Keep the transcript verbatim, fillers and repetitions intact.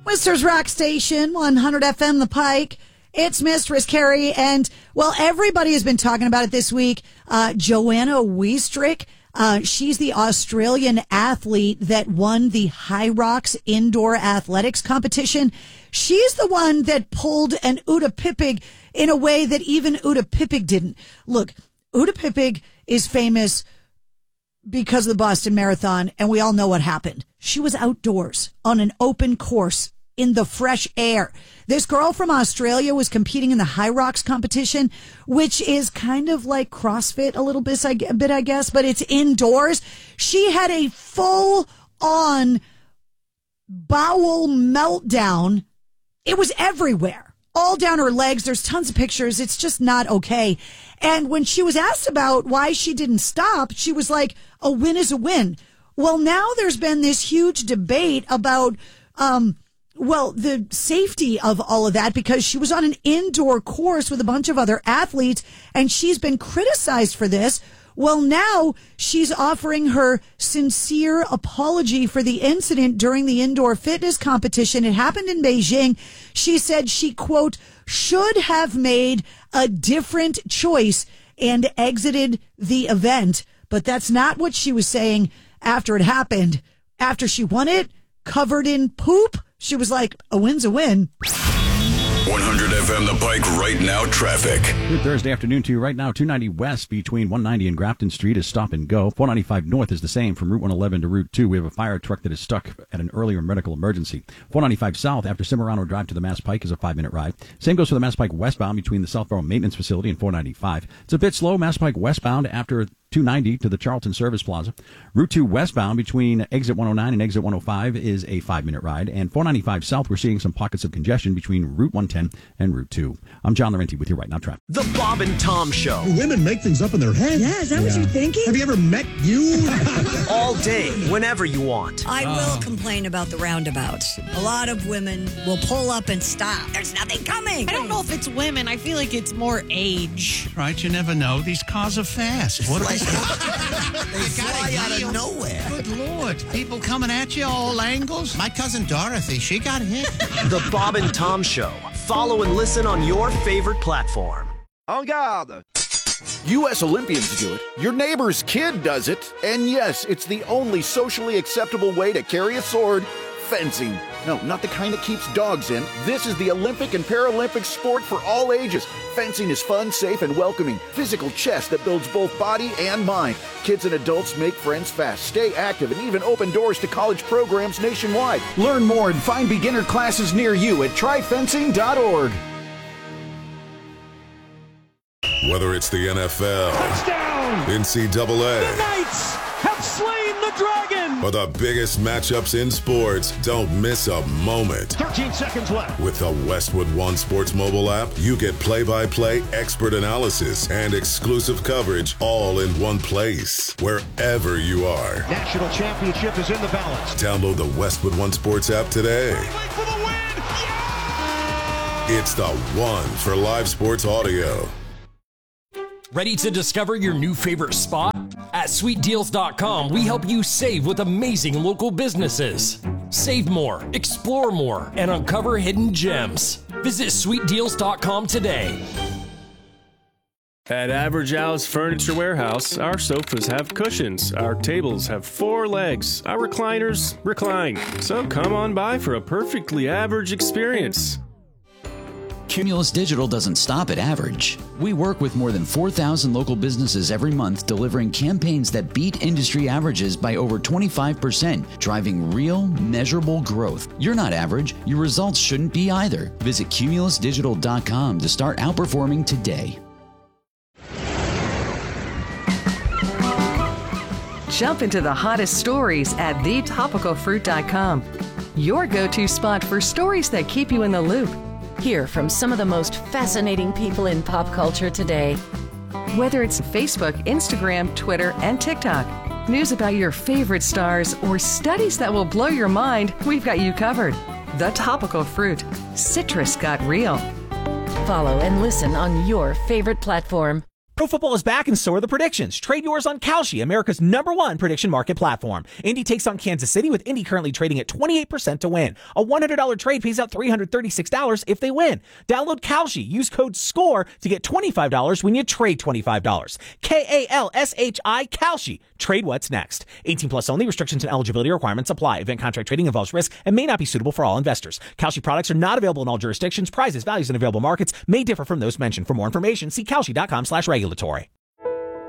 Worcester's Rock Station, one hundred F M The Pike. It's Mistress Carrie, and, well, everybody has been talking about it this week. Uh, Joanna Wiestrick, uh, she's the Australian athlete that won the High Rocks Indoor Athletics competition. She's the one that pulled an Uta Pippig in a way that even Uta Pippig didn't. Look, Uta Pippig is famous because of the Boston Marathon, and we all know what happened. She was outdoors on an open course in the fresh air. This girl from Australia was competing in the High Rocks competition, which is kind of like CrossFit a little bit, a bit, I guess, but it's indoors. She had a full-on bowel meltdown. It was everywhere, all down her legs. There's tons of pictures. It's just not okay. And when she was asked about why she didn't stop, she was like, a win is a win. Well, now there's been this huge debate about, um, well, the safety of all of that, because she was on an indoor course with a bunch of other athletes, and she's been criticized for this. Well, now she's offering her sincere apology for the incident during the indoor fitness competition. It happened in Beijing. She said she, quote, should have made a different choice and exited the event. But that's not what she was saying after it happened. After she won it, covered in poop, she was like, a win's a win. one hundred F M The Pike right now traffic. Good Thursday afternoon to you right now. two ninety west between one ninety and Grafton Street is stop and go. four ninety-five north is the same from Route one eleven to Route two. We have a fire truck that is stuck at an earlier medical emergency. four ninety-five south after Cimarrano Drive to the Mass Pike is a five minute ride. Same goes for the Mass Pike westbound between the Southborough Maintenance Facility and four ninety-five. It's a bit slow. Mass Pike westbound after two ninety to the Charlton Service Plaza. Route two westbound between exit one oh nine and exit one oh five is a five minute ride. And four ninety-five south, we're seeing some pockets of congestion between Route one ten and Route two. I'm John Laurenti with you right now, traffic. The Bob and Tom Show. Women make things up in their head. Yeah, is that yeah. what you're thinking? Have you ever met you? All day, whenever you want. I will complain about the roundabouts. A lot of women will pull up and stop. There's nothing coming. I don't know if it's women. I feel like it's more age. Right, you never know. These cars are fast. What like, are they fly out of nowhere. Good Lord. People coming at you all angles. My cousin Dorothy, she got hit. The Bob and Tom Show. Follow and listen on your favorite platform. En garde. U S Olympians do it. Your neighbor's kid does it. And yes, it's the only socially acceptable way to carry a sword. Fencing. No, not the kind that keeps dogs in. This is the Olympic and Paralympic sport for all ages. Fencing is fun, safe, and welcoming. Physical chess that builds both body and mind. Kids and adults make friends fast, stay active, and even open doors to college programs nationwide. Learn more and find beginner classes near you at try fencing dot org. Whether it's the N F L, touchdown, N C double A, the Knights have slain the dragon, or the biggest matchups in sports, don't miss a moment. thirteen seconds left. With the Westwood One Sports mobile app, you get play-by-play expert analysis and exclusive coverage all in one place, wherever you are. National championship is in the balance. Download the Westwood One Sports app today. For the win. Yeah! It's the one for live sports audio. Ready to discover your new favorite spot? At sweet deals dot com, we help you save with amazing local businesses. Save more, explore more, and uncover hidden gems. Visit sweet deals dot com today. At Average Al's Furniture Warehouse, our sofas have cushions, our tables have four legs, our recliners recline. So come on by for a perfectly average experience. Cumulus Digital doesn't stop at average. We work with more than four thousand local businesses every month, delivering campaigns that beat industry averages by over twenty-five percent, driving real, measurable growth. You're not average. Your results shouldn't be either. Visit cumulus digital dot com to start outperforming today. Jump into the hottest stories at the topical fruit dot com. Your go-to spot for stories that keep you in the loop. Hear from some of the most fascinating people in pop culture today. Whether it's Facebook, Instagram, Twitter, and TikTok, news about your favorite stars, or studies that will blow your mind, we've got you covered. The Topical Fruit. Citrus got real. Follow and listen on your favorite platform. Pro football is back and so are the predictions. Trade yours on Kalshi, America's number one prediction market platform. Indy takes on Kansas City, with Indy currently trading at twenty-eight percent to win. A one hundred dollars trade pays out three hundred thirty-six dollars if they win. Download Kalshi. Use code SCORE to get twenty-five dollars when you trade twenty-five dollars. K A L S H I, Kalshi. Trade what's next. eighteen plus only. Restrictions and eligibility requirements apply. Event contract trading involves risk and may not be suitable for all investors. Kalshi products are not available in all jurisdictions. Prices, values, and available markets may differ from those mentioned. For more information, see kalshi dot com slash regulatory.